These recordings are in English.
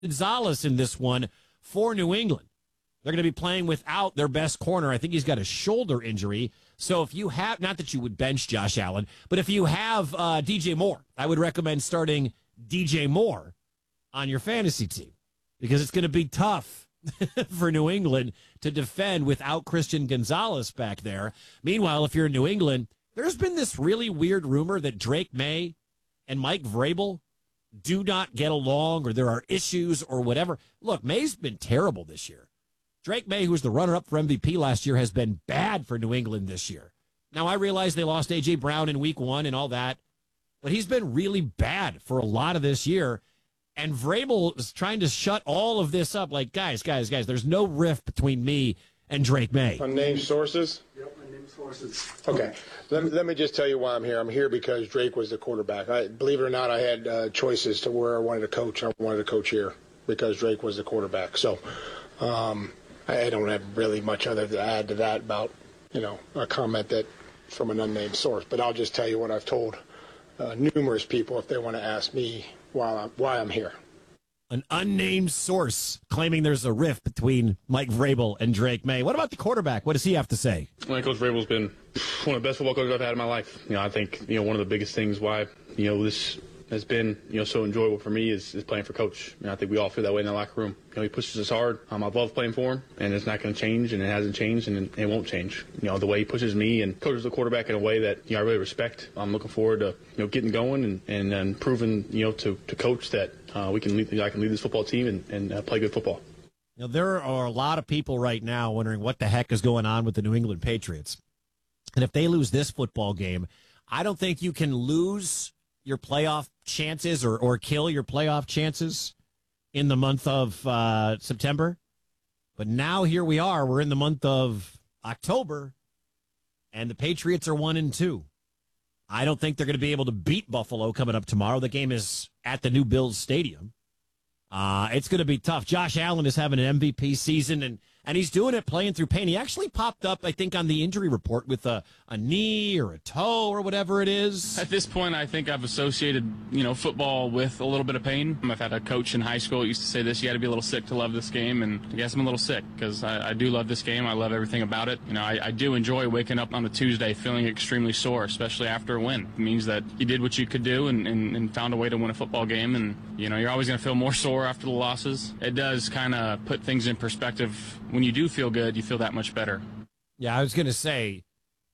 Gonzalez in this one for New England. They're going to be playing without their best corner. I think he's got a shoulder injury. So if you have, not that you would bench Josh Allen, but if you have DJ Moore, I would recommend starting DJ Moore on your fantasy team because it's going to be tough for New England to defend without Christian Gonzalez back there. Meanwhile, if you're in New England, there's been this really weird rumor that Drake May and Mike Vrabel do not get along or there are issues or whatever. Look, May's been terrible this year. Drake May, who was the runner-up for MVP last year, has been bad for New England this year. Now, I realize they lost A.J. Brown in week 1 and all that, but he's been really bad for a lot of this year. And Vrabel is trying to shut all of this up. Like, guys, there's no rift between me and Drake May. Unnamed sources? Yep, unnamed sources. Okay. Let me just tell you why I'm here. I'm here because Drake was the quarterback. Believe it or not, I had choices to where I wanted to coach. I wanted to coach here because Drake was the quarterback. So I don't have really much other to add to that about, a comment that from an unnamed source. But I'll just tell you what I've told numerous people if they want to ask me why I'm here. An unnamed source claiming there's a rift between Mike Vrabel and Drake May. What about the quarterback? What does he have to say? Well, Coach Vrabel's been one of the best football coaches I've had in my life. I think, one of the biggest things why, this has been, so enjoyable for me is playing for Coach. I think we all feel that way in the locker room. He pushes us hard. I love playing for him, and it's not going to change, and it hasn't changed, and it won't change. The way he pushes me and coaches the quarterback in a way that I really respect. I'm looking forward to getting going and proving to Coach that I can lead this football team and play good football. There are a lot of people right now wondering what the heck is going on with the New England Patriots, and if they lose this football game, I don't think you can lose your playoff chances or kill your playoff chances in the month of September. But now here we are. We're in the month of October, and the Patriots are 1-2. I don't think they're going to be able to beat Buffalo coming up tomorrow. The game is at the new Bills Stadium. It's going to be tough. Josh Allen is having an MVP season, and he's doing it playing through pain. He actually popped up, I think, on the injury report with a knee or a toe or whatever it is. At this point, I think I've associated, football with a little bit of pain. I've had a coach in high school who used to say this: you got to be a little sick to love this game, and I guess I'm a little sick because I do love this game. I llove everything about it. I do enjoy waking up on a Tuesday feeling extremely sore, especially after a win. It means that you did what you could do and found a way to win a football game, and you're always going to feel more sore after the losses. It does kind of put things in perspective. When you do feel good, you feel that much better. Yeah, I was going to say,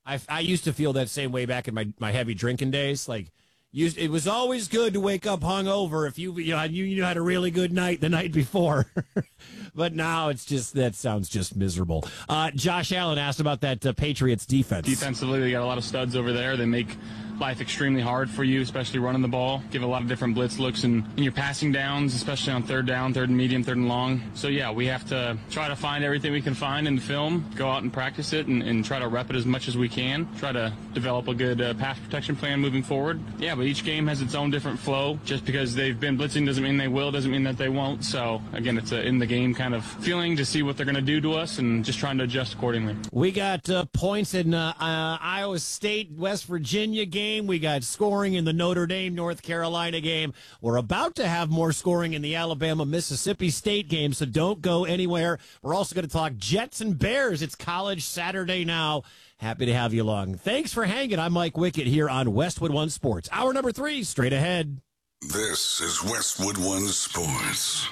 I used to feel that same way back in my heavy drinking days. Like, it was always good to wake up hungover if you had a really good night the night before. But now it's just, that sounds just miserable. Josh Allen asked about that Patriots defense. Defensively, they got a lot of studs over there. They make life extremely hard for you, especially running the ball. Give a lot of different blitz looks in your passing downs, especially on third down, third and medium, third and long. So, yeah, we have to try to find everything we can find in the film, go out and practice it, and try to rep it as much as we can, try to develop a good pass protection plan moving forward. Yeah, but each game has its own different flow. Just because they've been blitzing doesn't mean they will, doesn't mean that they won't. So, again, it's a in-the-game kind of feeling to see what they're going to do to us and just trying to adjust accordingly. We got points in Iowa State, West Virginia game. We got scoring in the Notre Dame, North Carolina game. We're about to have more scoring in the Alabama, Mississippi State game, so don't go anywhere. We're also going to talk Jets and Bears. It's College Saturday now. Happy to have you along. Thanks for hanging. I'm Mike Wickett here on Westwood One Sports. Hour number 3, straight ahead. This is Westwood One Sports.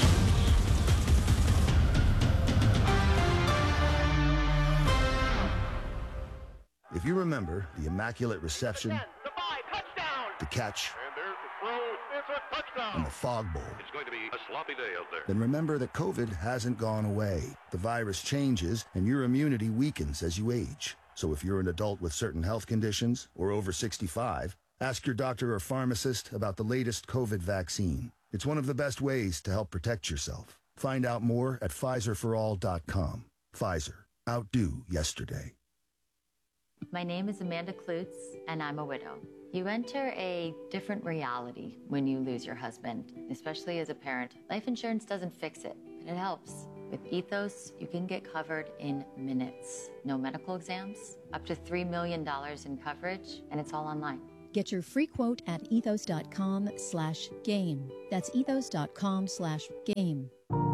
If you remember the immaculate reception, the catch, and the fog bowl, it's going to be a sloppy day out there. Then remember that COVID hasn't gone away. The virus changes, and your immunity weakens as you age. So if you're an adult with certain health conditions or over 65, ask your doctor or pharmacist about the latest COVID vaccine. It's one of the best ways to help protect yourself. Find out more at PfizerForAll.com. Pfizer. Outdo yesterday. My name is Amanda Klutz, and I'm a widow. You enter a different reality when you lose your husband, especially as a parent. Life insurance doesn't fix it, but it helps. With Ethos, you can get covered in minutes. No medical exams, up to $3 million in coverage, and it's all online. Get your free quote at ethos.com/game. That's ethos.com/game.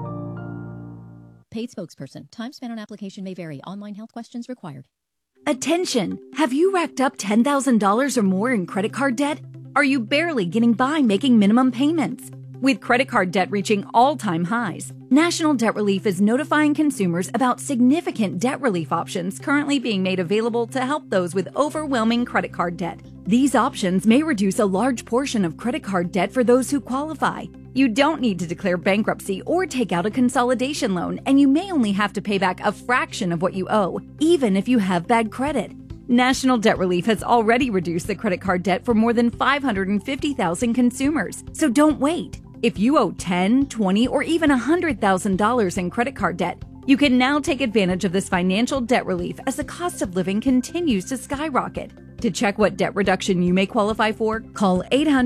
Paid spokesperson. Time spent on application may vary. Online health questions required. Attention! Have you racked up $10,000 or more in credit card debt? Are you barely getting by making minimum payments? With credit card debt reaching all-time highs, National Debt Relief is notifying consumers about significant debt relief options currently being made available to help those with overwhelming credit card debt. These options may reduce a large portion of credit card debt for those who qualify. You don't need to declare bankruptcy or take out a consolidation loan, and you may only have to pay back a fraction of what you owe, even if you have bad credit. National Debt Relief has already reduced the credit card debt for more than 550,000 consumers, so don't wait. If you owe $10,000, $20,000, or even $100,000 in credit card debt, you can now take advantage of this financial debt relief as the cost of living continues to skyrocket. To check what debt reduction you may qualify for, call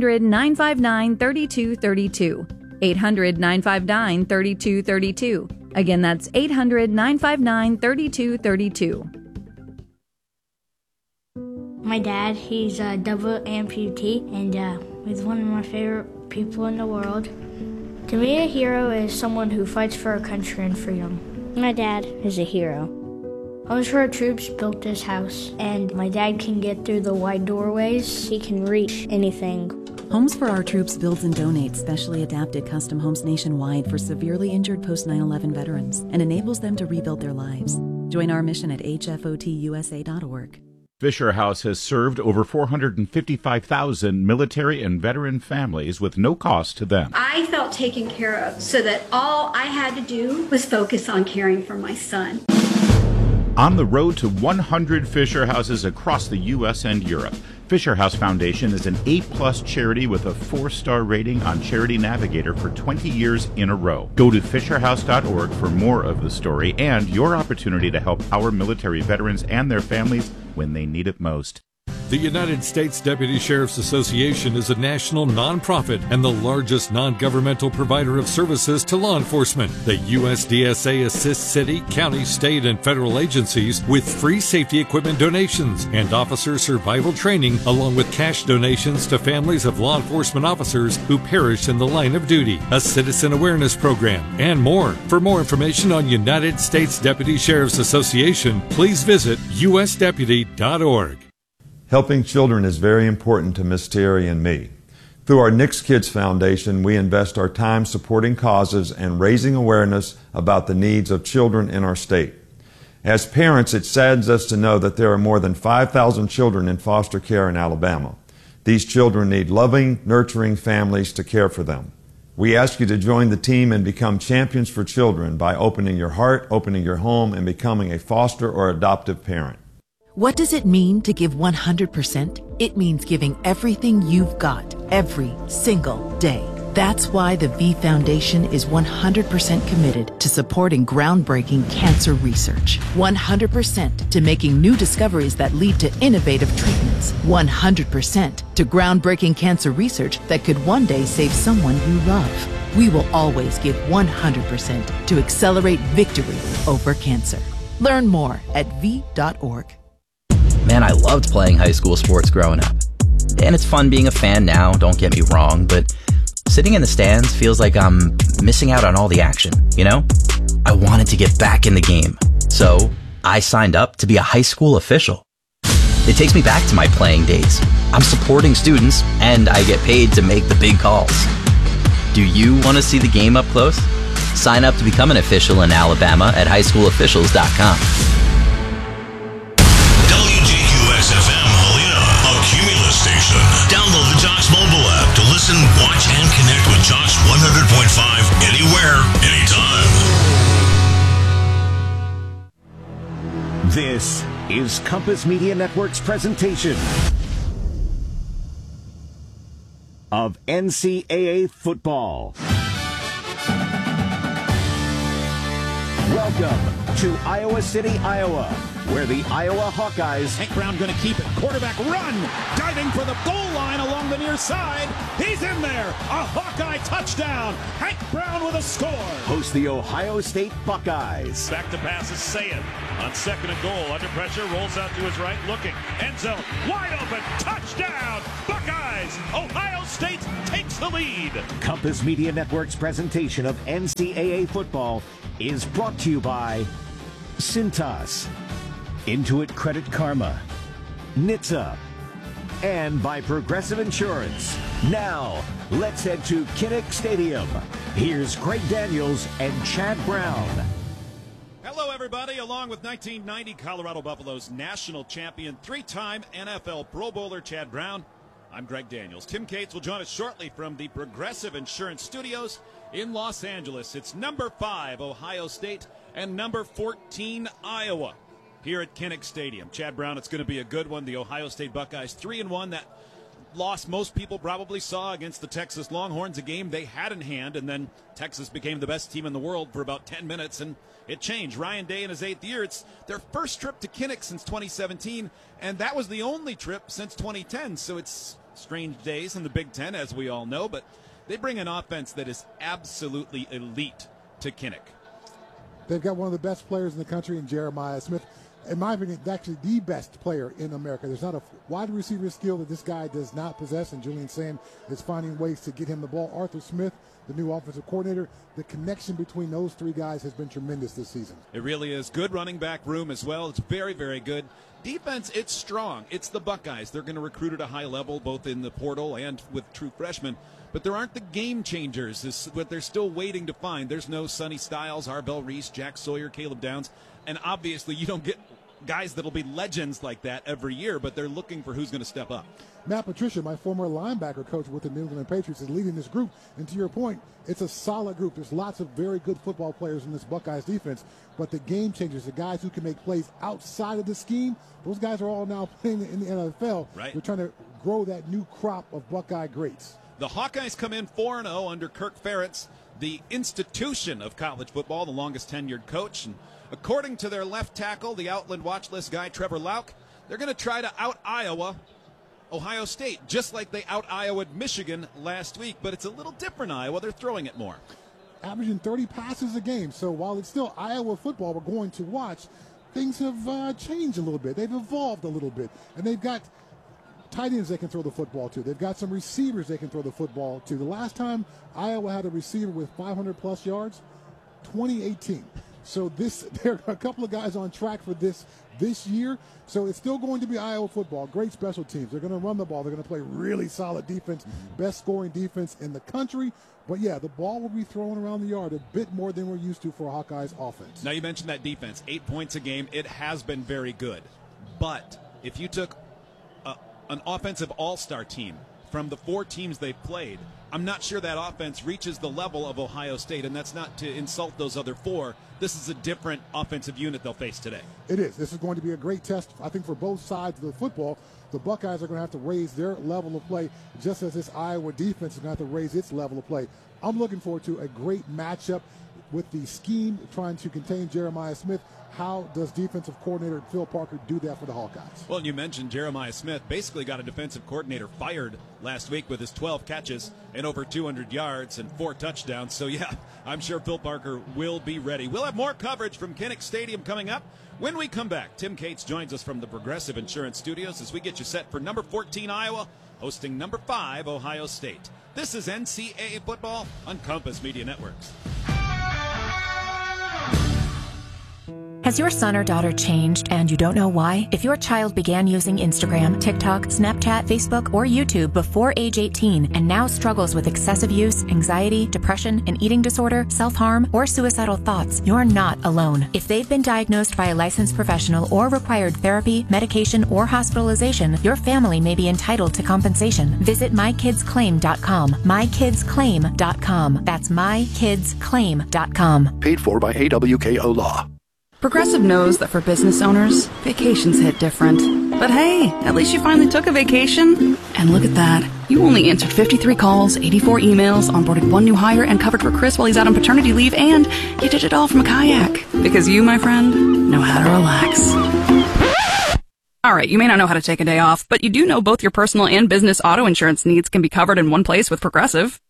800-959-3232. 800-959-3232. Again, that's 800-959-3232. My dad, he's a double amputee, and he's one of my favorite people in the world. To me, a hero is someone who fights for our country and freedom. My dad is a hero. Homes for Our Troops built this house, and my dad can get through the wide doorways. He can reach anything. Homes for Our Troops builds and donates specially adapted custom homes nationwide for severely injured post-9/11 veterans and enables them to rebuild their lives. Join our mission at hfotusa.org. Fisher House has served over 455,000 military and veteran families with no cost to them. I felt taken care of so that all I had to do was focus on caring for my son. On the road to 100 Fisher Houses across the U.S. and Europe, Fisher House Foundation is an A-plus charity with a 4-star rating on Charity Navigator for 20 years in a row. Go to fisherhouse.org for more of the story and your opportunity to help our military veterans and their families when they need it most. The United States Deputy Sheriff's Association is a national nonprofit and the largest non-governmental provider of services to law enforcement. The USDSA assists city, county, state, and federal agencies with free safety equipment donations and officer survival training, along with cash donations to families of law enforcement officers who perish in the line of duty, a citizen awareness program, and more. For more information on United States Deputy Sheriff's Association, please visit usdeputy.org. Helping children is very important to Miss Terry and me. Through our Nick's Kids Foundation, we invest our time supporting causes and raising awareness about the needs of children in our state. As parents, it saddens us to know that there are more than 5,000 children in foster care in Alabama. These children need loving, nurturing families to care for them. We ask you to join the team and become champions for children by opening your heart, opening your home, and becoming a foster or adoptive parent. What does it mean to give 100%? It means giving everything you've got every single day. That's why the V Foundation is 100% committed to supporting groundbreaking cancer research. 100% to making new discoveries that lead to innovative treatments. 100% to groundbreaking cancer research that could one day save someone you love. We will always give 100% to accelerate victory over cancer. Learn more at v.org. Man, I loved playing high school sports growing up. And it's fun being a fan now, don't get me wrong, but sitting in the stands feels like I'm missing out on all the action, you know? I wanted to get back in the game, so I signed up to be a high school official. It takes me back to my playing days. I'm supporting students, and I get paid to make the big calls. Do you want to see the game up close? Sign up to become an official in Alabama at highschoolofficials.com. WGQS-FM Helena, a Cumulus station. Download the Josh mobile app to listen, watch, and connect with Josh 100.5 anywhere, anytime. This is Compass Media Network's presentation of NCAA football. Welcome to Iowa City, Iowa, where the Iowa Hawkeyes... Hank Brown going to keep it. Quarterback run, diving for the goal line along the near side. He's in there. A Hawkeye Buckeye touchdown. Hank Brown with a score. Host the Ohio State Buckeyes. Back to pass is Sayed on 2nd and goal. Under pressure, rolls out to his right, looking. End zone, wide open, touchdown. Buckeyes. Ohio State takes the lead. Compass Media Network's presentation of NCAA football is brought to you by Cintas, Intuit Credit Karma, NHTSA, and by Progressive Insurance. Now, let's head to Kinnick Stadium. Here's Greg Daniels and Chad Brown. Hello, everybody. Along with 1990 Colorado Buffaloes national champion, 3-time NFL Pro Bowler Chad Brown, I'm Greg Daniels. Tim Cates will join us shortly from the Progressive Insurance Studios in Los Angeles. It's number 5, Ohio State, and number 14, Iowa, here at Kinnick Stadium. Chad Brown, it's going to be a good one. The Ohio State Buckeyes 3-1. That loss most people probably saw against the Texas Longhorns, a game they had in hand, and then Texas became the best team in the world for about 10 minutes, and it changed. Ryan Day in his 8th year. It's their first trip to Kinnick since 2017, and that was the only trip since 2010, so it's strange days in the Big Ten, as we all know, but they bring an offense that is absolutely elite to Kinnick. They've got one of the best players in the country in Jeremiah Smith. In my opinion, actually the best player in America. There's not a wide receiver skill that this guy does not possess, and Julian Sayin is finding ways to get him the ball. Arthur Smith, the new offensive coordinator, the connection between those three guys has been tremendous this season. It really is. Good running back room as well. It's very, very good. Defense, it's strong. It's the Buckeyes. They're going to recruit at a high level, both in the portal and with true freshmen. But there aren't the game changers. Is what they're still waiting to find. There's no Sonny Styles, Arbel Reese, Jack Sawyer, Caleb Downs. And obviously you don't get guys that'll be legends like that every year, but they're looking for who's going to step up. Matt Patricia, my former linebacker coach with the New England Patriots, is leading this group. And to your point, it's a solid group. There's lots of very good football players in this Buckeyes defense, but the game changers, the guys who can make plays outside of the scheme, those guys are all now playing in the NFL. Right. They're trying to grow that new crop of Buckeye greats. The Hawkeyes come in 4-0 under Kirk Ferentz, the institution of college football, the longest tenured coach. And according to their left tackle, the Outland watch list guy, Trevor Lauk, they're going to try to out-Iowa Ohio State, just like they out-Iowa'd Michigan last week. But it's a little different Iowa. They're throwing it more. Averaging 30 passes a game. So while it's still Iowa football we're going to watch, things have changed a little bit. They've evolved a little bit. And they've got tight ends they can throw the football to. They've got some receivers they can throw the football to. The last time Iowa had a receiver with 500-plus yards, 2018. So there are a couple of guys on track for this year. So it's still going to be Iowa football. Great special teams. They're going to run the ball. They're going to play really solid defense, best scoring defense in the country. But, yeah, the ball will be thrown around the yard a bit more than we're used to for Hawkeyes offense. Now, you mentioned that defense, 8 points a game. It has been very good. But if you took an offensive all-star team from the 4 teams they've played, I'm not sure that offense reaches the level of Ohio State, and that's not to insult those other 4. This is a different offensive unit they'll face today. It is. This is going to be a great test, I think, for both sides of the football. The Buckeyes are going to have to raise their level of play, just as this Iowa defense is going to have to raise its level of play. I'm looking forward to a great matchup with the scheme trying to contain Jeremiah Smith. How does defensive coordinator Phil Parker do that for the Hawkeyes? Well, you mentioned Jeremiah Smith basically got a defensive coordinator fired last week with his 12 catches and over 200 yards and 4 touchdowns. So, yeah, I'm sure Phil Parker will be ready. We'll have more coverage from Kinnick Stadium coming up. When we come back, Tim Cates joins us from the Progressive Insurance Studios as we get you set for number 14 Iowa hosting number 5 Ohio State. This is NCAA football on Compass Media Networks. Has your son or daughter changed and you don't know why? If your child began using Instagram, TikTok, Snapchat, Facebook, or YouTube before age 18 and now struggles with excessive use, anxiety, depression, an eating disorder, self-harm, or suicidal thoughts, you're not alone. If they've been diagnosed by a licensed professional or required therapy, medication, or hospitalization, your family may be entitled to compensation. Visit mykidsclaim.com. mykidsclaim.com. That's mykidsclaim.com. Paid for by AWKO Law. Progressive knows that for business owners, vacations hit different. But hey, at least you finally took a vacation. And look at that. You only answered 53 calls, 84 emails, onboarded 1 new hire, and covered for Chris while he's out on paternity leave, and you did it all from a kayak. Because you, my friend, know how to relax. Alright, you may not know how to take a day off, but you do know both your personal and business auto insurance needs can be covered in one place with Progressive.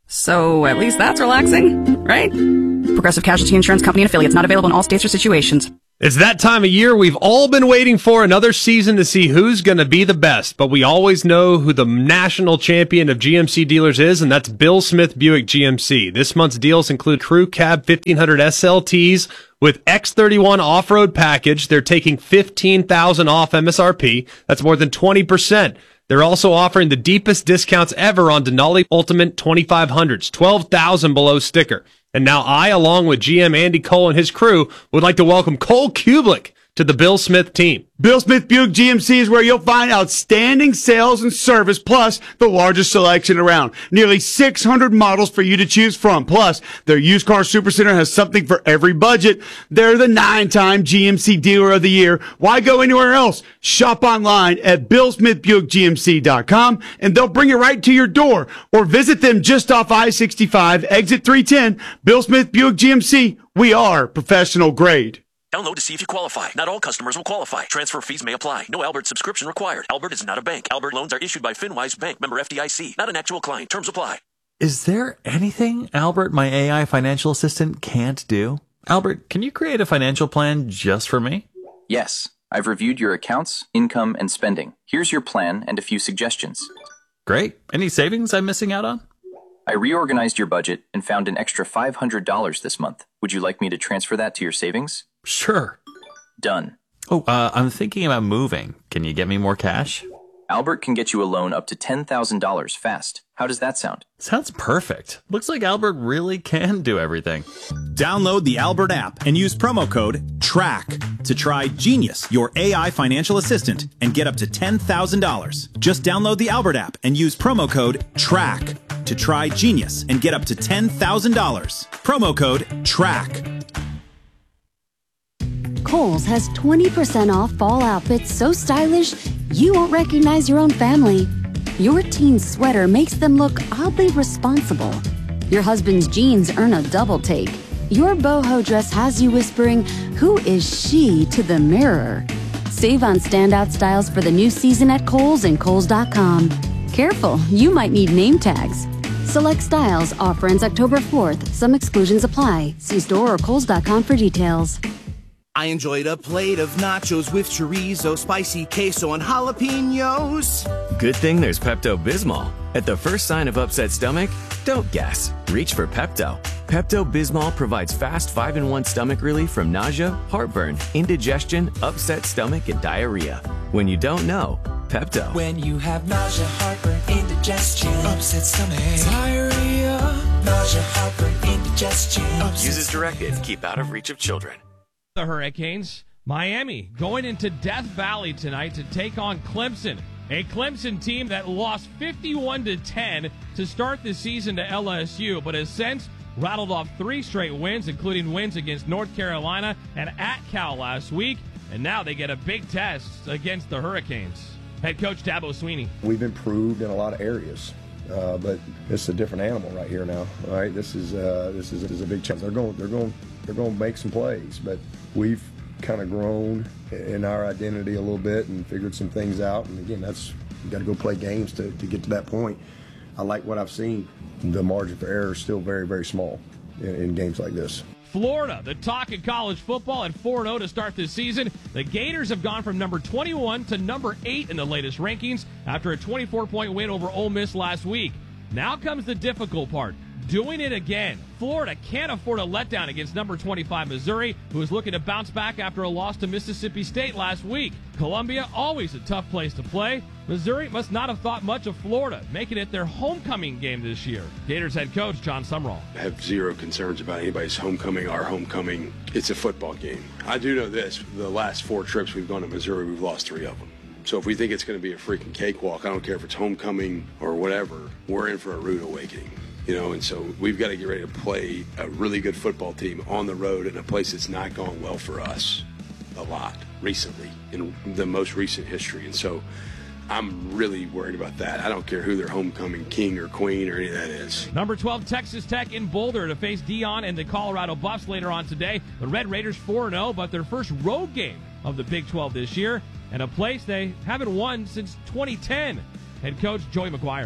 So at least that's relaxing, right? Progressive Casualty Insurance Company and Affiliates, not available in all states or situations. It's that time of year. We've all been waiting for another season to see who's going to be the best, but we always know who the national champion of GMC dealers is, and that's Bill Smith Buick GMC. This month's deals include Crew Cab 1500 SLTs with X31 off-road package. They're taking $15,000 off MSRP. That's more than 20%. They're also offering the deepest discounts ever on Denali Ultimate 2500s, $12,000 below sticker. And now I, along with GM Andy Cole and his crew, would like to welcome Cole Kublik to the Bill Smith team. Bill Smith Buick GMC is where you'll find outstanding sales and service, plus the largest selection around. Nearly 600 models for you to choose from. Plus, their used car supercenter has something for every budget. They're the 9-time GMC Dealer of the Year. Why go anywhere else? Shop online at BillSmithBuickGMC.com, and they'll bring it right to your door. Or visit them just off I-65, exit 310. Bill Smith Buick GMC. We are professional grade. Download to see if you qualify. Not all customers will qualify. Transfer fees may apply. No Albert subscription required. Albert is not a bank. Albert loans are issued by FinWise Bank, member FDIC. Not an actual client. Terms apply. Is there anything Albert, my AI financial assistant, can't do? Albert, can you create a financial plan just for me? Yes. I've reviewed your accounts, income, and spending. Here's your plan and a few suggestions. Great. Any savings I'm missing out on? I reorganized your budget and found an extra $500 this month. Would you like me to transfer that to your savings? Sure. Done. Oh, I'm thinking about moving. Can you get me more cash? Albert can get you a loan up to $10,000 fast. How does that sound? Sounds perfect. Looks like Albert really can do everything. Download the Albert app and use promo code TRACK to try Genius, your AI financial assistant, and get up to $10,000. Just download the Albert app and use promo code TRACK to try Genius and get up to $10,000. Promo code TRACK. Kohl's has 20% off fall outfits so stylish you won't recognize your own family. Your teen's sweater makes them look oddly responsible. Your husband's jeans earn a double take. Your boho dress has you whispering, "Who is she?" to the mirror. Save on standout styles for the new season at Kohl's and Kohl's.com. Careful, you might need name tags. Select styles. Offer ends October 4th. Some exclusions apply. See store or Kohl's.com for details. I enjoyed a plate of nachos with chorizo, spicy queso, and jalapenos. Good thing there's Pepto-Bismol. At the first sign of upset stomach, don't guess. Reach for Pepto. Pepto-Bismol provides fast 5-in-1 stomach relief from nausea, heartburn, indigestion, upset stomach, and diarrhea. When you don't know, Pepto. When you have nausea, heartburn, indigestion, upset stomach, diarrhea, nausea, heartburn, indigestion. Use as directed. Keep out of reach of children. The Hurricanes, Miami, going into Death Valley tonight to take on Clemson. A Clemson team that lost 51-10 to start the season to LSU, but has since rattled off 3 straight wins, including wins against North Carolina and at Cal last week. And now they get a big test against the Hurricanes. Head coach Dabo Swinney. We've improved in a lot of areas, but it's a different animal right here now. All right, this is a big challenge. They're going to make some plays, but we've kind of grown in our identity a little bit and figured some things out. And again, you got to go play games to get to that point. I like what I've seen. The margin for error is still very, very small in games like this. Florida, the talk in college football, at 4-0 to start this season. The Gators have gone from number 21 to number 8 in the latest rankings after a 24-point win over Ole Miss last week. Now comes the difficult part. Doing it again. Florida can't afford a letdown against number 25 Missouri, who is looking to bounce back after a loss to Mississippi State last week. Columbia, always a tough place to play. Missouri must not have thought much of Florida, making it their homecoming game this year. Gators head coach John Sumrall. I have zero concerns about anybody's homecoming, our homecoming. It's a football game. I do know this. The last 4 trips we've gone to Missouri, we've lost 3 of them. So if we think it's going to be a freaking cakewalk, I don't care if it's homecoming or whatever, we're in for a rude awakening. You know, and so we've got to get ready to play a really good football team on the road in a place that's not gone well for us a lot recently, in the most recent history. And so I'm really worried about that. I don't care who their homecoming king or queen or any of that is. Number 12, Texas Tech in Boulder to face Deion and the Colorado Buffs later on today. The Red Raiders 4-0, but their first road game of the Big 12 this year, and a place they haven't won since 2010. Head coach Joey McGuire.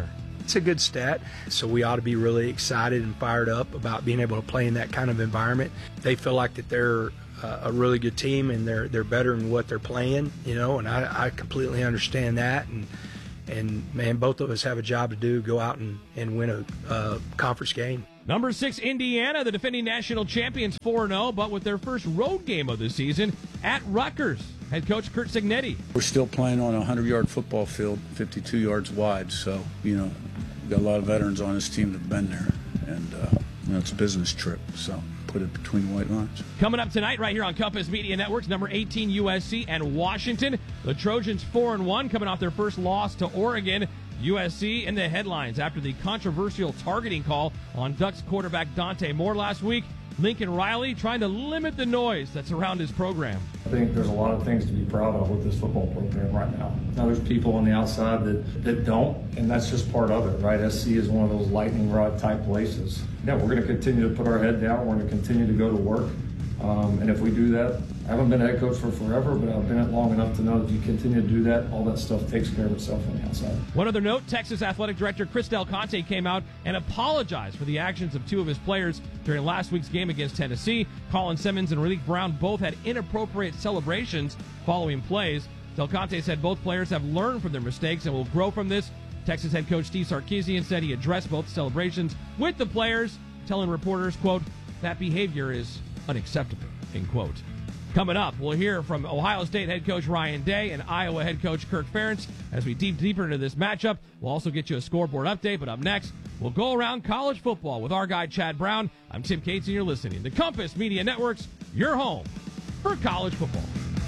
It's a good stat, so we ought to be really excited and fired up about being able to play in that kind of environment. They feel like that they're a really good team and they're better in what they're playing, and I completely understand that. And man, both of us have a job to do, go out and win a conference game. Number 6, Indiana, the defending national champions, 4-0, but with their first road game of the season at Rutgers. Head coach Curt Cignetti. We're still playing on a 100-yard football field, 52 yards wide, so, we've got a lot of veterans on this team that have been there, and, it's a business trip, so put it between the white lines. Coming up tonight right here on Compass Media Networks, number 18 USC and Washington. The Trojans 4-1 coming off their first loss to Oregon. USC in the headlines after the controversial targeting call on Ducks quarterback Dante Moore last week. Lincoln Riley trying to limit the noise that's around his program. I think there's a lot of things to be proud of with this football program right now. Now there's people on the outside that don't, and that's just part of it, right? SC is one of those lightning rod type places. Yeah, we're going to continue to put our head down. We're going to continue to go to work. And if we do that, I haven't been a head coach for forever, but I've been it long enough to know that if you continue to do that, all that stuff takes care of itself on the outside. One other note, Texas Athletic Director Chris Del Conte came out and apologized for the actions of 2 of his players during last week's game against Tennessee. Colin Simmons and Raleek Brown both had inappropriate celebrations following plays. Del Conte said both players have learned from their mistakes and will grow from this. Texas head coach Steve Sarkisian said he addressed both celebrations with the players, telling reporters, quote, that behavior is unacceptable, end quote. Coming up, we'll hear from Ohio State head coach Ryan Day and Iowa head coach Kirk Ferentz as we deep deeper into this matchup. We'll also get you a scoreboard update, but up next, we'll go around college football with our guy Chad Brown. I'm Tim Cates, and you're listening to Compass Media Networks, your home for college football.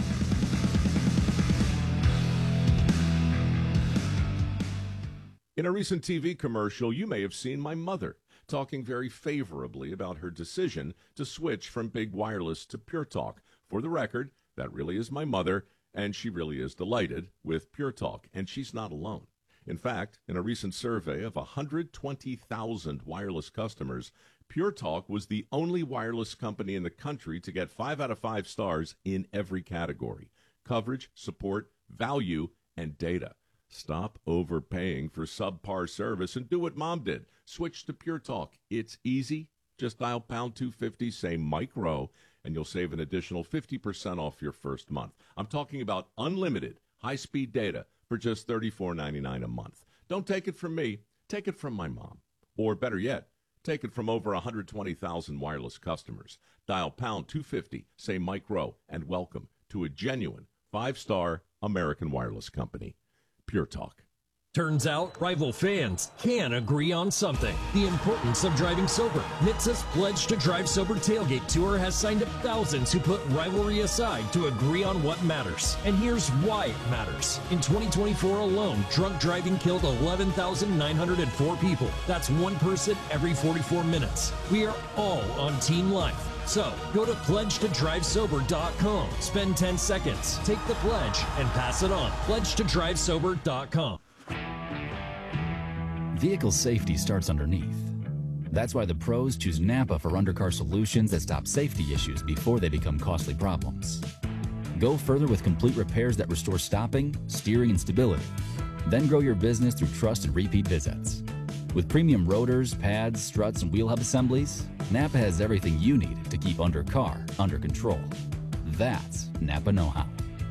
In a recent TV commercial, you may have seen my mother talking very favorably about her decision to switch from Big Wireless to Pure Talk. For the record, that really is my mother, and she really is delighted with Pure Talk, and she's not alone. In fact, in a recent survey of 120,000 wireless customers, Pure Talk was the only wireless company in the country to get 5 out of 5 stars in every category: coverage, support, value, and data. Stop overpaying for subpar service and do what Mom did. Switch to Pure Talk. It's easy. Just dial pound 250, say Mike Rowe, and you'll save an additional 50% off your first month. I'm talking about unlimited high-speed data for just $34.99 a month. Don't take it from me. Take it from my mom. Or better yet, take it from over 120,000 wireless customers. Dial pound 250, say Mike Rowe, and welcome to a genuine 5-star American wireless company. Pure Talk. Turns out, rival fans can agree on something: the importance of driving sober. NHTSA's Pledge to Drive Sober Tailgate Tour has signed up thousands who put rivalry aside to agree on what matters. And here's why it matters. In 2024 alone, drunk driving killed 11,904 people. That's one person every 44 minutes. We are all on Team Life. So, go to pledgetodrivesober.com. Spend 10 seconds, take the pledge, and pass it on. Pledgetodrivesober.com. Vehicle safety starts underneath. That's why the pros choose Napa for undercar solutions that stop safety issues before they become costly problems. Go further with complete repairs that restore stopping, steering, and stability. Then grow your business through trust and repeat visits. With premium rotors, pads, struts, and wheel hub assemblies, Napa has everything you need to keep undercar under control. That's Napa know-how.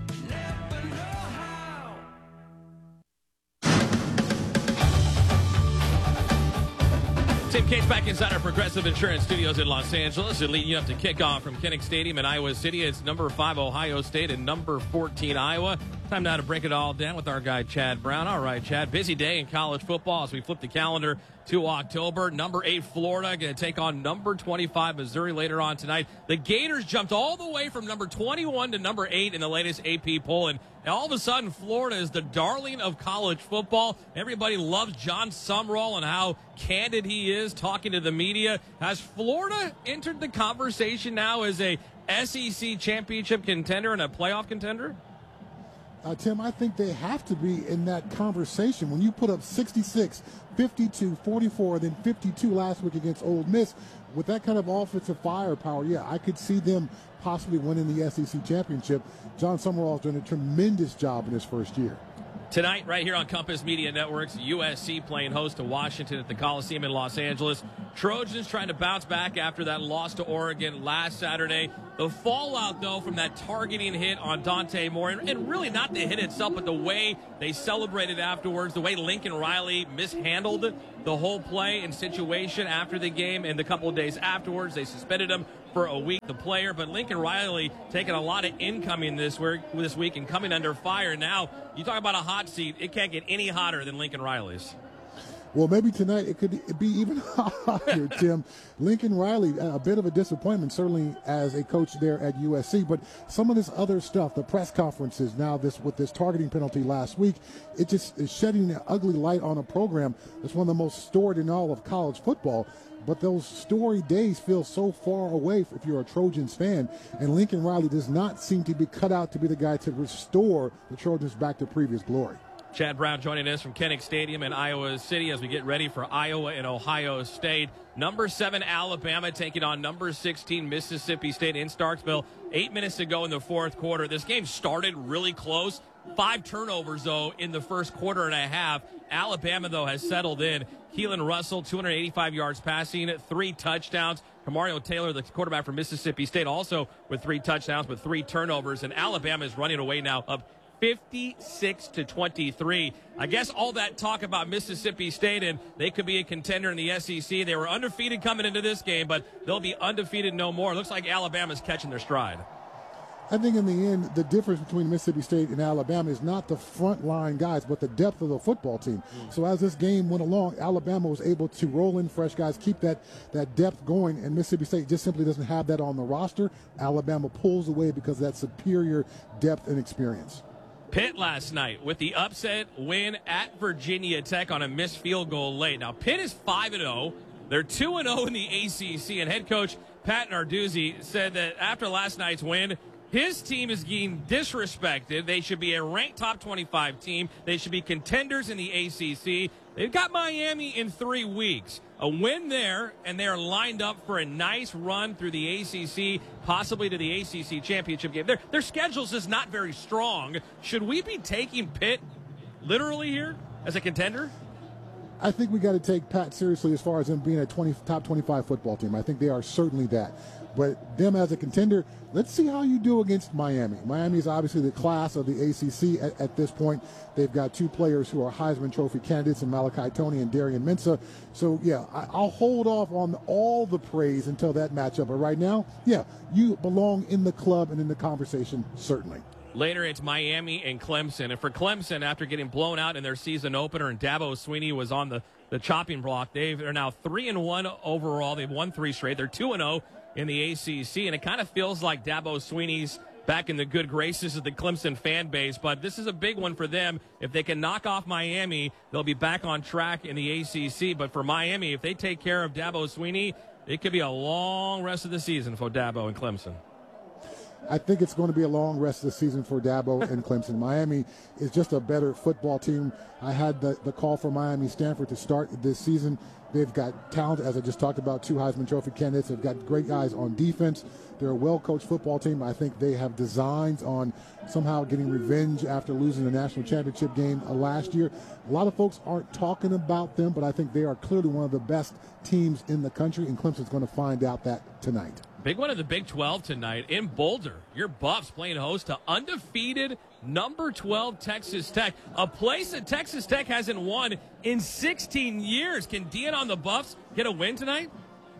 Tim Cates back inside our Progressive Insurance Studios in Los Angeles and leading you up to kickoff from Kinnick Stadium in Iowa City. It's number 5 Ohio State and number 14 Iowa. Time now to break it all down with our guy Chad Brown. All right, Chad, busy day in college football as we flip the calendar to October. Number 8 Florida going to take on number 25 Missouri later on tonight. The Gators jumped all the way from number 21 to number 8 in the latest AP poll, and all of a sudden Florida is the darling of college football. Everybody loves John Sumrall and how candid he is talking to the media. Has Florida entered the conversation now as a SEC championship contender and a playoff contender? Tim, I think they have to be in that conversation. When you put up 66, 52, 44, then 52 last week against Ole Miss, with that kind of offensive firepower, yeah, I could see them possibly winning the SEC championship. John Sumrall's done a tremendous job in his first year. Tonight, right here on Compass Media Networks, USC playing host to Washington at the Coliseum in Los Angeles. Trojans trying to bounce back after that loss to Oregon last Saturday. The fallout, though, from that targeting hit on Dante Moore, and really not the hit itself, but the way they celebrated afterwards, the way Lincoln Riley mishandled the whole play and situation after the game, and the couple of days afterwards, they suspended him for a week, the player. But Lincoln Riley taking a lot of incoming this week and coming under fire. Now, you talk about a hot seat, it can't get any hotter than Lincoln Riley's. Well, maybe tonight it could be even hotter, Tim. Lincoln Riley, a bit of a disappointment, certainly as a coach there at USC. But some of this other stuff, the press conferences, now with this targeting penalty last week, it just is shedding an ugly light on a program that's one of the most storied in all of college football. But those story days feel so far away if you're a Trojans fan. And Lincoln Riley does not seem to be cut out to be the guy to restore the Trojans back to previous glory. Chad Brown joining us from Kinnick Stadium in Iowa City as we get ready for Iowa and Ohio State. Number 7 Alabama taking on number 16 Mississippi State in Starkville. 8 minutes to go in the fourth quarter. This game started really close. 5 turnovers, though, in the first quarter and a half. Alabama, though, has settled in. Keelan Russell, 285 yards passing, 3 touchdowns. Kamario Taylor, the quarterback from Mississippi State, also with 3 touchdowns with 3 turnovers. And Alabama is running away now up 56-23. I guess all that talk about Mississippi State and they could be a contender in the SEC. They were undefeated coming into this game, but they'll be undefeated no more. It looks like Alabama's catching their stride. I think in the end, the difference between Mississippi State and Alabama is not the front line guys, but the depth of the football team. So as this game went along, Alabama was able to roll in fresh guys, keep that depth going, and Mississippi State just simply doesn't have that on the roster. Alabama pulls away because of that superior depth and experience. Pitt last night with the upset win at Virginia Tech on a missed field goal late. Now, Pitt is 5-0. They're 2-0 in the ACC, and head coach Pat Narduzzi said that after last night's win, his team is being disrespected. They should be a ranked top 25 team. They should be contenders in the ACC. They've got Miami in 3 weeks. A win there, and they are lined up for a nice run through the ACC, possibly to the ACC championship game. Their schedule's is not very strong. Should we be taking Pitt literally here as a contender? I think we got to take Pat seriously as far as them being a top 25 football team. I think they are certainly that. But them as a contender, let's see how you do against Miami. Miami is obviously the class of the ACC at this point. They've got 2 players who are Heisman Trophy candidates in Malachi Toney and Darian Mensah. So, yeah, I'll hold off on all the praise until that matchup. But right now, yeah, you belong in the club and in the conversation, certainly. Later, it's Miami and Clemson. And for Clemson, after getting blown out in their season opener and Dabo Swinney was on the chopping block, they're now 3-1 overall. They've won 3 straight. They're 2-0 in the ACC, and it kind of feels like Dabo Swinney's back in the good graces of the Clemson fan base, but this is a big one for them. If they can knock off Miami, they'll be back on track in the ACC, but for Miami, if they take care of Dabo Swinney, it could be a long rest of the season for Dabo and Clemson. I think it's going to be a long rest of the season for Dabo and Clemson. Miami is just a better football team. I had the call for Miami-Stanford to start this season. They've got talent, as I just talked about, 2 Heisman Trophy candidates. They've got great guys on defense. They're a well-coached football team. I think they have designs on somehow getting revenge after losing the national championship game last year. A lot of folks aren't talking about them, but I think they are clearly one of the best teams in the country, and Clemson's going to find out that tonight. Big one of the Big 12 tonight in Boulder. Your Buffs playing host to undefeated number 12 Texas Tech, a place that Texas Tech hasn't won in 16 years. Can Deion on the Buffs get a win tonight?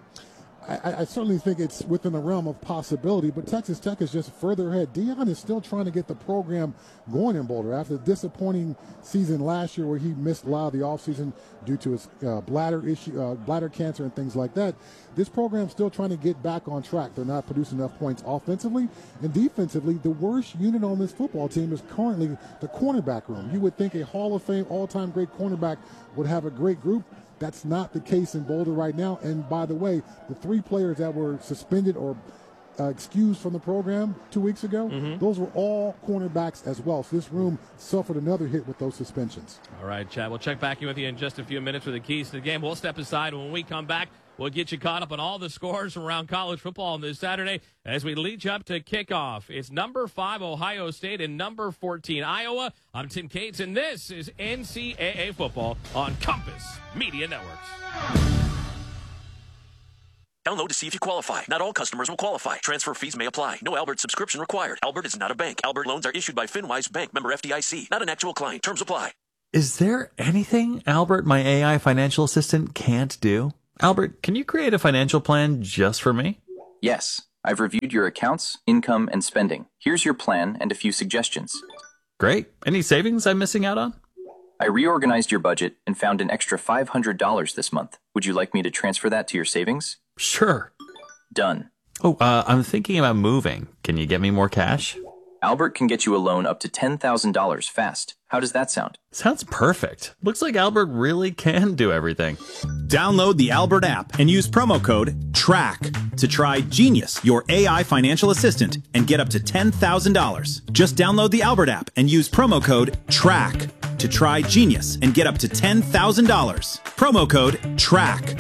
I certainly think it's within the realm of possibility, but Texas Tech is just further ahead. Deion is still trying to get the program going in Boulder after the disappointing season last year where he missed a lot of the offseason due to his bladder cancer and things like that. This program's still trying to get back on track. They're not producing enough points offensively and defensively. The worst unit on this football team is currently the cornerback room. You would think a Hall of Fame all-time great cornerback would have a great group. That's not the case in Boulder right now. And by the way, the 3 players that were suspended or excused from the program 2 weeks ago, those were all cornerbacks as well. So this room suffered another hit with those suspensions. All right, Chad, we'll check back in with you in just a few minutes for the keys to the game. We'll step aside when we come back. We'll get you caught up on all the scores from around college football on this Saturday as we lead you up to kickoff. It's number 5 Ohio State and number 14 Iowa. I'm Tim Cates, and this is NCAA football on Compass Media Networks. Download to see if you qualify. Not all customers will qualify. Transfer fees may apply. No Albert subscription required. Albert is not a bank. Albert loans are issued by FinWise Bank, member FDIC. Not an actual client. Terms apply. Is there anything Albert, my AI financial assistant, can't do? Albert, can you create a financial plan just for me? Yes. I've reviewed your accounts, income, and spending. Here's your plan and a few suggestions. Great. Any savings I'm missing out on? I reorganized your budget and found an extra $500 this month. Would you like me to transfer that to your savings? Sure. Done. Oh, I'm thinking about moving. Can you get me more cash? Albert can get you a loan up to $10,000 fast. How does that sound? Sounds perfect. Looks like Albert really can do everything. Download the Albert app and use promo code TRACK to try Genius, your AI financial assistant, and get up to $10,000. Just download the Albert app and use promo code TRACK to try Genius and get up to $10,000. Promo code TRACK.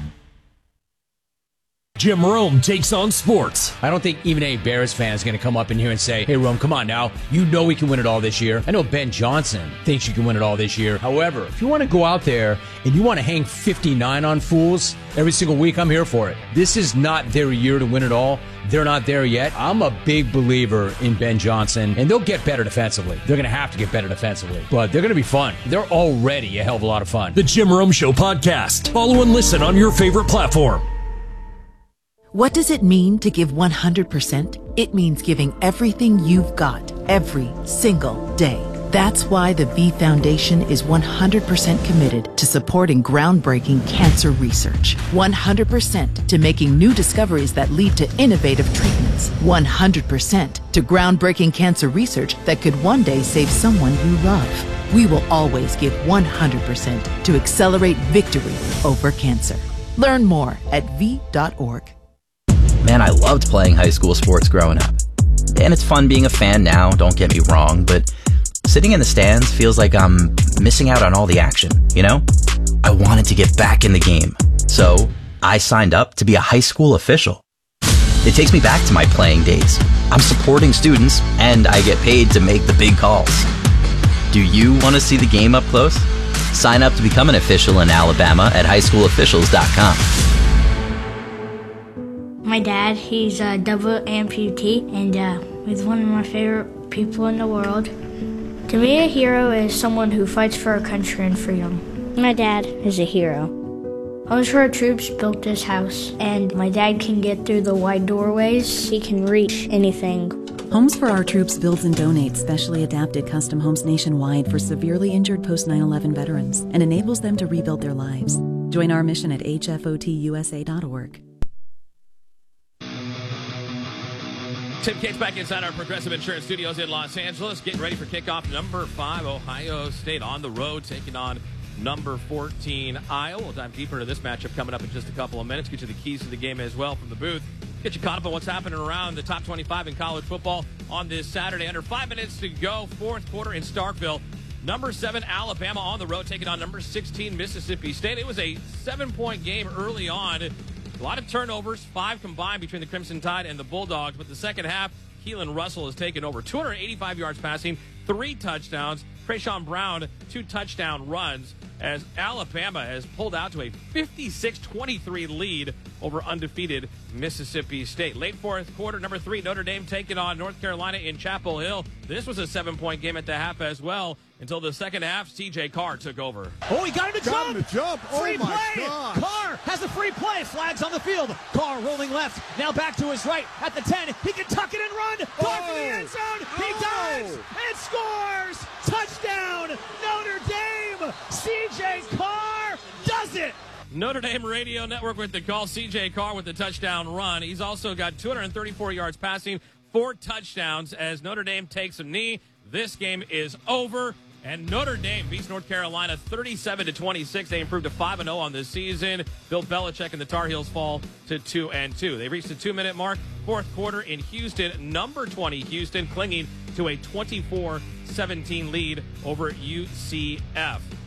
Jim Rome takes on sports. I don't think even any Bears fan is going to come up in here and say, hey, Rome, come on now. You know we can win it all this year. I know Ben Johnson thinks you can win it all this year. However, if you want to go out there and you want to hang 59 on fools every single week, I'm here for it. This is not their year to win it all. They're not there yet. I'm a big believer in Ben Johnson, and they'll get better defensively. They're going to have to get better defensively, but they're going to be fun. They're already a hell of a lot of fun. The Jim Rome Show podcast. Follow and listen on your favorite platform. What does it mean to give 100%? It means giving everything you've got every single day. That's why the V Foundation is 100% committed to supporting groundbreaking cancer research. 100% to making new discoveries that lead to innovative treatments. 100% to groundbreaking cancer research that could one day save someone you love. We will always give 100% to accelerate victory over cancer. Learn more at v.org. Man, I loved playing high school sports growing up. And it's fun being a fan now, don't get me wrong, but sitting in the stands feels like I'm missing out on all the action, you know? I wanted to get back in the game, so I signed up to be a high school official. It takes me back to my playing days. I'm supporting students, and I get paid to make the big calls. Do you want to see the game up close? Sign up to become an official in Alabama at highschoolofficials.com. My dad, he's a double amputee, and he's one of my favorite people in the world. To me, a hero is someone who fights for our country and freedom. My dad is a hero. Homes for Our Troops built this house, and my dad can get through the wide doorways. He can reach anything. Homes for Our Troops builds and donates specially adapted custom homes nationwide for severely injured post-9/11 veterans and enables them to rebuild their lives. Join our mission at hfotusa.org. Tim Cates back inside our Progressive Insurance Studios in Los Angeles, getting ready for kickoff. Number 5 Ohio State on the road, taking on number 14 Iowa. We'll dive deeper into this matchup coming up in just a couple of minutes. Get you the keys to the game as well from the booth. Get you caught up on what's happening around the top 25 in college football on this Saturday. Under 5 minutes to go, fourth quarter in Starkville. Number 7 Alabama on the road, taking on number 16 Mississippi State. It was a 7-point game early on. A lot of turnovers, 5 combined between the Crimson Tide and the Bulldogs. But the second half, Keelan Russell has taken over. 285 yards passing, 3 touchdowns. Trayshawn Brown, 2 touchdown runs as Alabama has pulled out to a 56-23 lead over undefeated Mississippi State. Late fourth quarter, number 3 Notre Dame taking on North Carolina in Chapel Hill. This was a 7-point game at the half as well until the second half. C.J. Carr took over. Oh, he got him to jump. Free play. gosh. Carr has a free play. Flags on the field. Carr rolling left. Now back to his right at the 10. He can tuck it and run. Carr for the end zone. He dives and scores. Touchdown, Notre Dame. C.J. Carr does it. Notre Dame Radio Network with the call. C.J. Carr with the touchdown run. He's also got 234 yards passing, 4 touchdowns as Notre Dame takes a knee. This game is over, and Notre Dame beats North Carolina 37-26. They improved to 5-0 on this season. Bill Belichick and the Tar Heels fall to 2-2. They reached the 2-minute mark, fourth quarter in Houston. Number 20 Houston clinging to a 24-17 lead over UCF.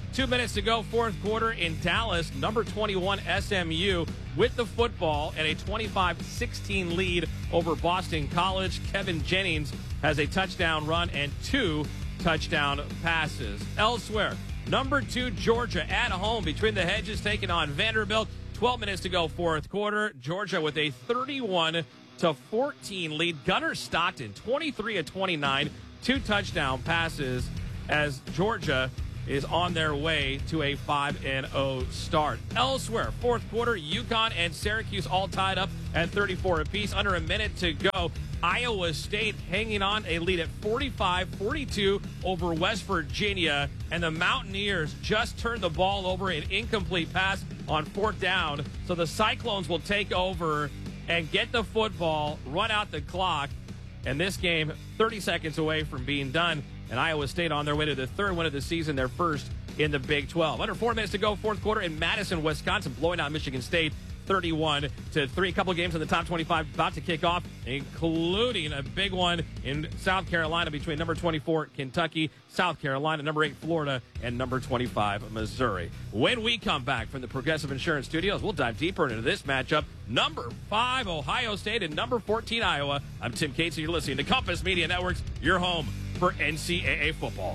2 minutes to go, fourth quarter in Dallas. Number 21 SMU with the football and a 25-16 lead over Boston College. Kevin Jennings has a touchdown run and 2 touchdown passes. Elsewhere, number 2 Georgia at home between the hedges taking on Vanderbilt. 12 minutes to go, fourth quarter. Georgia with a 31-14 lead. Gunnar Stockton, 23-29, 2 touchdown passes as Georgia is on their way to a 5-0 start. Elsewhere, fourth quarter, UConn and Syracuse all tied up at 34 apiece. Under a minute to go. Iowa State hanging on a lead at 45-42 over West Virginia. And the Mountaineers just turned the ball over, an incomplete pass on fourth down. So the Cyclones will take over and get the football, run out the clock. And this game, 30 seconds away from being done. And Iowa State on their way to the third win of the season, their first in the Big 12. Under 4 minutes to go, fourth quarter in Madison, Wisconsin, blowing out Michigan State 31-3. A couple games in the top 25 about to kick off, including a big one in South Carolina between number 24 Kentucky, South Carolina, number 8 Florida, and number 25 Missouri. When we come back from the Progressive Insurance Studios, we'll dive deeper into this matchup. Number 5 Ohio State and number 14 Iowa. I'm Tim Cates, and you're listening to Compass Media Networks, your home for NCAA football.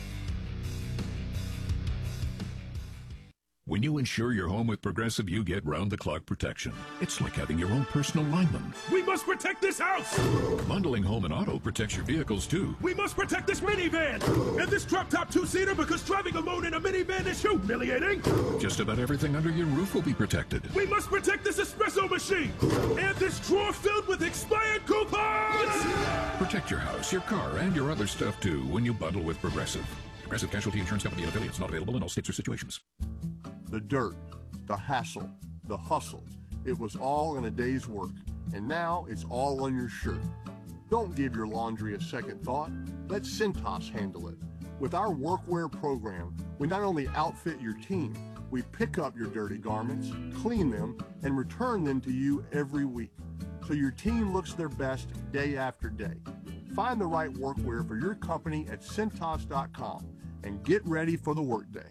When you insure your home with Progressive, you get round-the-clock protection. It's like having your own personal lineman. We must protect this house! Bundling home and auto protects your vehicles, too. We must protect this minivan! And this drop-top two-seater, because driving alone in a minivan is humiliating! Just about everything under your roof will be protected. We must protect this espresso machine! And this drawer filled with expired coupons! Protect your house, your car, and your other stuff, too, when you bundle with Progressive. Progressive Casualty Insurance Company and affiliates, not available in all states or situations. The dirt, the hassle, the hustle, it was all in a day's work, and now it's all on your shirt. Don't give your laundry a second thought. Let Cintas handle it. With our workwear program, we not only outfit your team, we pick up your dirty garments, clean them, and return them to you every week, so your team looks their best day after day. Find the right workwear for your company at Cintas.com and get ready for the workday.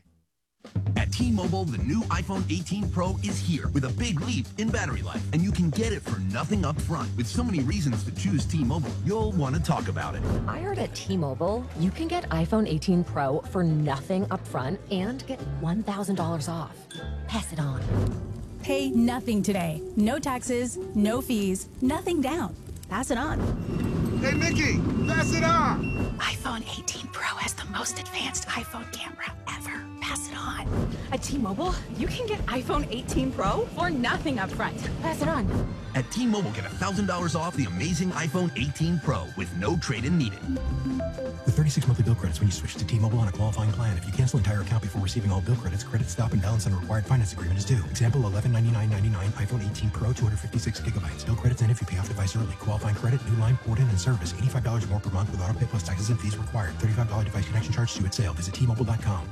At T-Mobile, the new iPhone 18 Pro is here with a big leap in battery life, and you can get it for nothing up front. With so many reasons to choose T-Mobile, you'll want to talk about it. I heard at T-Mobile, you can get iPhone 18 Pro for nothing up front and get $1,000 off. Pass it on. Pay nothing today. No taxes, no fees, nothing down. Pass it on. Hey, Mickey, pass it on! iPhone 18 Pro has the most advanced iPhone camera ever. Pass it on. At T-Mobile, you can get iPhone 18 Pro for nothing up front. Pass it on. At T-Mobile, get $1,000 off the amazing iPhone 18 Pro with no trade-in needed. With 36 monthly bill credits when you switch to T-Mobile on a qualifying plan. If you cancel entire account before receiving all bill credits, credit stop and balance on a required finance agreement is due. Example, $1199.99 iPhone 18 Pro, 256 gigabytes. Bill credits end if you pay off device early. Qualifying credit, new line, port in, and service. $85 more per month with auto pay plus taxes and fees required. $35 device connection charge due at sale. Visit T-Mobile.com.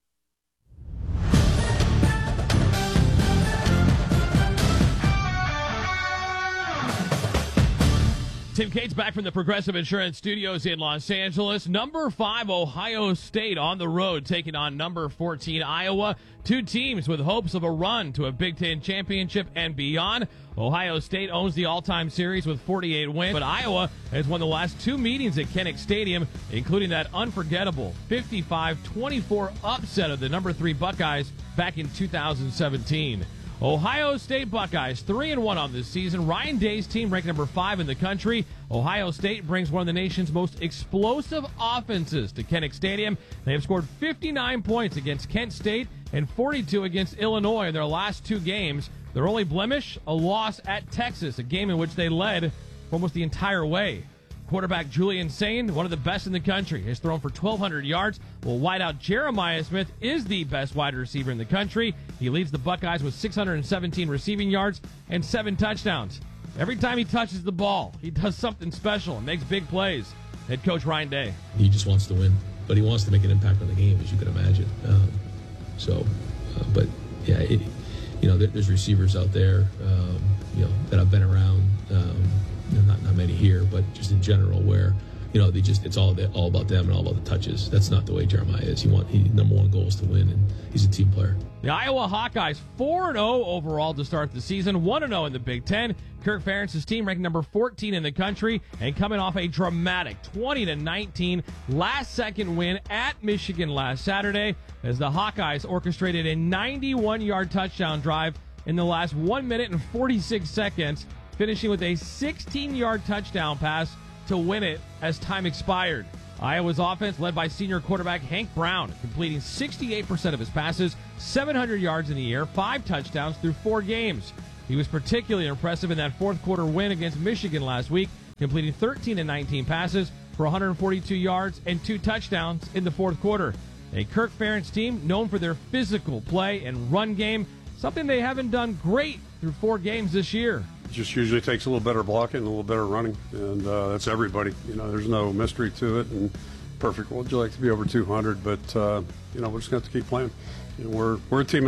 Tim Cates back from the Progressive Insurance Studios in Los Angeles. Number 5 Ohio State on the road taking on number 14 Iowa. Two teams with hopes of a run to a Big Ten championship and beyond. Ohio State owns the all-time series with 48 wins, but Iowa has won the last 2 meetings at Kinnick Stadium, including that unforgettable 55-24 upset of the number 3 Buckeyes back in 2017. Ohio State Buckeyes 3-1 on this season. Ryan Day's team ranked number 5 in the country. Ohio State brings one of the nation's most explosive offenses to Kinnick Stadium. They have scored 59 points against Kent State and 42 against Illinois in their last 2 games. Their only blemish, a loss at Texas, a game in which they led for almost the entire way. Quarterback Julian Sain, one of the best in the country, has thrown for 1,200 yards, while wideout Jeremiah Smith is the best wide receiver in the country. He leads the Buckeyes with 617 receiving yards and 7 touchdowns. Every time he touches the ball, he does something special and makes big plays. Head coach Ryan Day. He just wants to win, but he wants to make an impact on the game, as you can imagine. But yeah, there's receivers out there, that I've been around. Not many here, but just in general, where it's all about them and all about the touches. That's not the way Jeremiah is. Number one goal is to win, and he's a team player. The Iowa Hawkeyes 4-0 overall to start the season, 1-0 in the Big Ten. Kirk Ferentz's team ranked number 14 in the country and coming off a dramatic 20-19 last-second win at Michigan last Saturday as the Hawkeyes orchestrated a 91-yard touchdown drive in the last 1 minute and 46 seconds, finishing with a 16-yard touchdown pass to win it as time expired. Iowa's offense, led by senior quarterback Hank Brown, completing 68% of his passes, 700 yards in the air, 5 touchdowns through 4 games. He was particularly impressive in that fourth quarter win against Michigan last week, completing 13 and 19 passes for 142 yards and 2 touchdowns in the fourth quarter. A Kirk Ferentz team known for their physical play and run game, something they haven't done great through 4 games this year. Just usually takes a little better blocking and a little better running, and that's everybody. There's no mystery to it. And perfect. Would you like to be over 200? But we're just going to have to keep playing. We're a team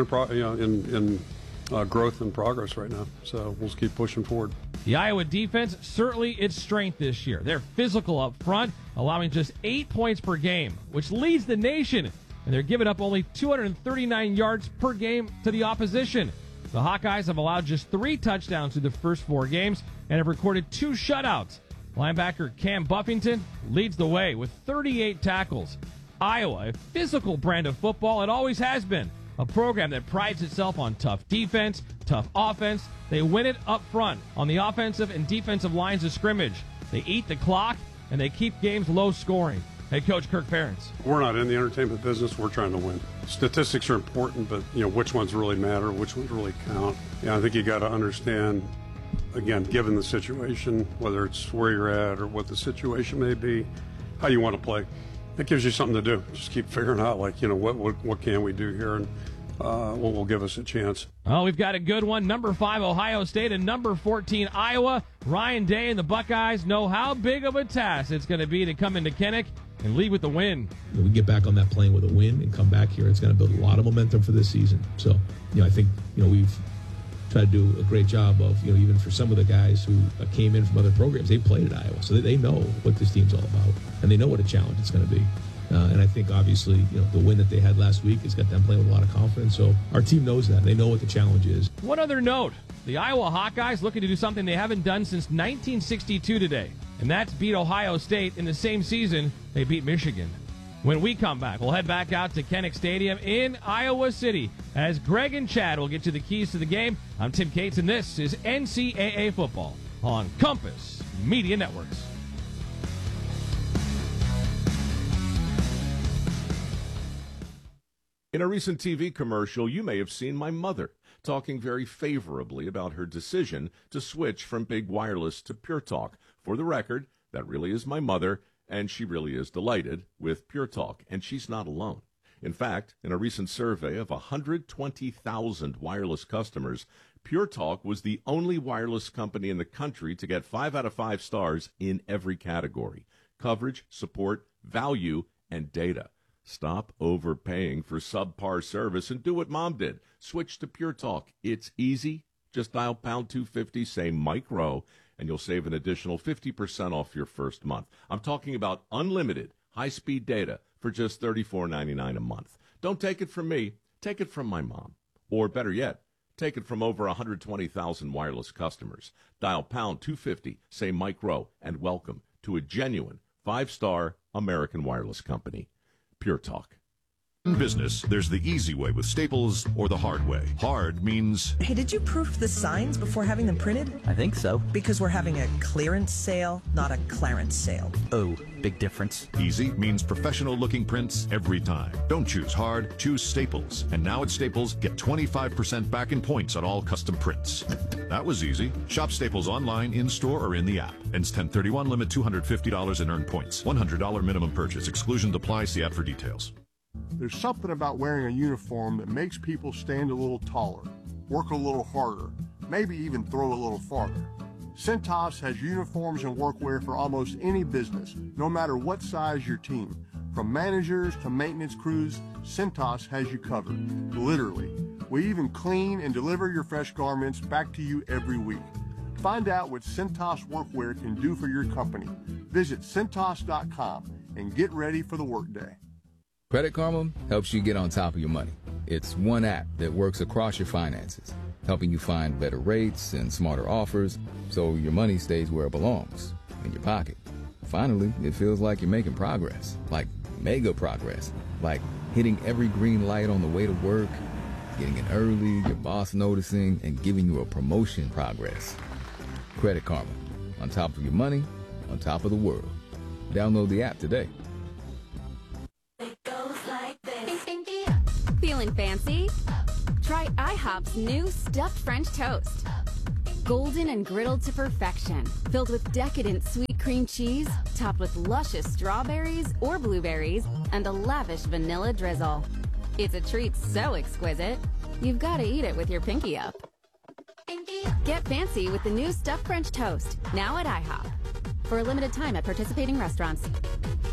in growth and progress right now, so we'll just keep pushing forward. The Iowa defense, certainly its strength this year. They're physical up front, allowing just 8 points per game, which leads the nation, and they're giving up only 239 yards per game to the opposition. The Hawkeyes have allowed just 3 touchdowns through the first 4 games and have recorded 2 shutouts. Linebacker Cam Buffington leads the way with 38 tackles. Iowa, a physical brand of football, it always has been. A program that prides itself on tough defense, tough offense. They win it up front on the offensive and defensive lines of scrimmage. They eat the clock, and they keep games low scoring. Head coach Kirk Ferentz. We're not in the entertainment business. We're trying to win. Statistics are important, but which ones really matter, which ones really count. I think you got to understand, again, given the situation, whether it's where you're at or what the situation may be, how you want to play. It gives you something to do. Just keep figuring out, what can we do here, and what will give us a chance. Oh, we've got a good one. Number 5, Ohio State, and number 14, Iowa. Ryan Day and the Buckeyes know how big of a task it's going to be to come into Kinnick and lead with the win. We get back on that plane with a win and come back here. It's going to build a lot of momentum for this season. So, I think, we've tried to do a great job of, even for some of the guys who came in from other programs, they played at Iowa. So they know what this team's all about, and they know what a challenge it's going to be. And I think, obviously, the win that they had last week has got them playing with a lot of confidence. So our team knows that. They know what the challenge is. One other note, the Iowa Hawkeyes looking to do something they haven't done since 1962 today, and that's beat Ohio State in the same season they beat Michigan. When we come back, we'll head back out to Kinnick Stadium in Iowa City as Greg and Chad will get you the keys to the game. I'm Tim Cates, and this is NCAA Football on Compass Media Networks. In a recent TV commercial, you may have seen my mother talking very favorably about her decision to switch from Big Wireless to Pure Talk. For the record, that really is my mother, and she really is delighted with Pure Talk, and she's not alone. In fact, in a recent survey of 120,000 wireless customers, Pure Talk was the only wireless company in the country to get 5 out of 5 stars in every category: coverage, support, value, and data. Stop overpaying for subpar service and do what Mom did. Switch to Pure Talk. It's easy. Just dial pound 250, say Mike Rowe, and you'll save an additional 50% off your first month. I'm talking about unlimited high-speed data for just $34.99 a month. Don't take it from me. Take it from my mom. Or better yet, take it from over 120,000 wireless customers. Dial pound 250, say Mike Rowe, and welcome to a genuine 5-star American wireless company. Pure Talk. In business, there's the easy way with Staples or the hard way. Hard means... Hey, did you proof the signs before having them printed? I think so. Because we're having a clearance sale, not a clarence sale. Oh, big difference. Easy means professional-looking prints every time. Don't choose hard, choose Staples. And now at Staples, get 25% back in points on all custom prints. That was easy. Shop Staples online, in-store, or in the app. Ends 10/31, limit $250 and earn points. $100 minimum purchase. Exclusions apply. See app for details. There's something about wearing a uniform that makes people stand a little taller, work a little harder, maybe even throw a little farther. Cintas has uniforms and workwear for almost any business, no matter what size your team. From managers to maintenance crews, Cintas has you covered, literally. We even clean and deliver your fresh garments back to you every week. Find out what Cintas Workwear can do for your company. Visit Cintas.com and get ready for the workday. Credit Karma helps you get on top of your money. It's one app that works across your finances, helping you find better rates and smarter offers so your money stays where it belongs, in your pocket. Finally, it feels like you're making progress, like mega progress, like hitting every green light on the way to work, getting in early, your boss noticing, and giving you a promotion progress. Credit Karma, on top of your money, on top of the world. Download the app today. Feeling fancy? Try IHOP's new stuffed French toast. Golden and griddled to perfection, filled with decadent sweet cream cheese, topped with luscious strawberries or blueberries, and a lavish vanilla drizzle. It's a treat so exquisite, you've got to eat it with your pinky up. Get fancy with the new stuffed French toast, now at IHOP. For a limited time at participating restaurants.